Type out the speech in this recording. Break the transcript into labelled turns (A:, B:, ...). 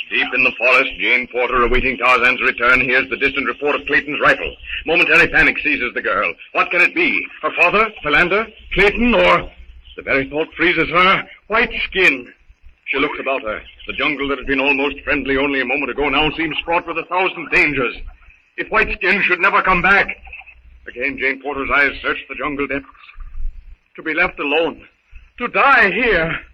A: Deep in the forest, Jane Porter, awaiting Tarzan's return, hears the distant report of Clayton's rifle. Momentary panic seizes the girl. What can it be? Her father? Philander? Clayton? Or... The very thought freezes her. White Skin. She looks about her. The jungle that had been almost friendly only a moment ago now seems fraught with 1,000 dangers. If White Skin should never come back... Again, Jane Porter's eyes search the jungle depths. To be left alone. To die here...